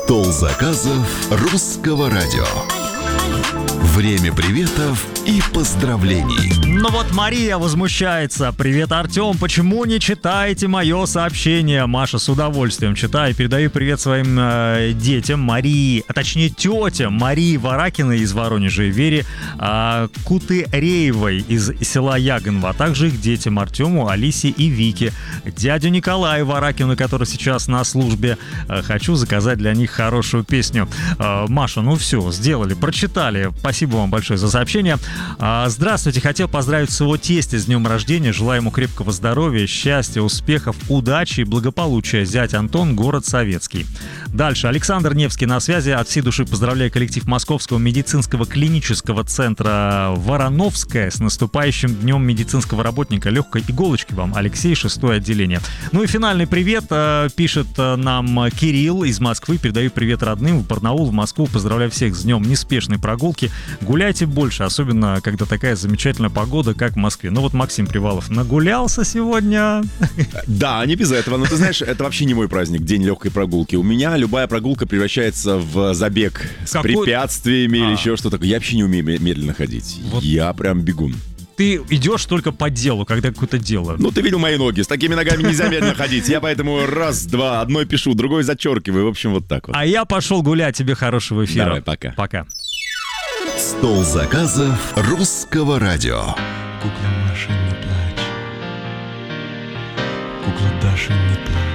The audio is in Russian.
Стол заказов русского радио. Время приветов и поздравлений. Ну вот Мария возмущается. Привет, Артем, почему не читаете мое сообщение? Маша с удовольствием читаю. Передаю привет своим детям Марии, а точнее тете Марии Варакиной из Воронежа и Вере Кутыреевой из села Ягонво, а также их детям Артему, Алисе и Вике. Дядю Николаю Варакину, который сейчас на службе. Хочу заказать для них хорошую песню. Маша, ну все, сделали, прочитали. Спасибо вам большое за сообщение. Здравствуйте, хотел поздравить своего тестя с днем рождения. Желаю ему крепкого здоровья, счастья, успехов, удачи и благополучия. Зять Антон, город Советский. Дальше. Александр Невский на связи. От всей души поздравляю коллектив Московского медицинского клинического центра Вороновская с наступающим днем медицинского работника. Легкой иголочки вам, Алексей, 6-е отделение. Ну и финальный привет пишет нам Кирилл из Москвы. Передаю привет родным в Барнаул, в Москву. Поздравляю всех с днем неспешной прогулки. Гуляйте больше, особенно когда такая замечательная погода, как в Москве. Ну вот Максим Привалов нагулялся сегодня. Да, не без этого. Но ты знаешь, это вообще не мой праздник, день легкой прогулки. У меня любая прогулка превращается в забег с препятствиями или еще что-то такое. Я вообще не умею медленно ходить. Вот. Я прям бегун. Ты идешь только по делу, когда какое-то дело. Ну, ты видел мои ноги. С такими ногами нельзя медленно ходить. Я поэтому раз, два, одной пишу, другой зачеркиваю. В общем, вот так вот. А я пошел гулять. Тебе хорошего эфира. Давай, пока. Пока. Стол заказов русского радио. Кукла Маша, не плачь. Кукла Даша, не плачь.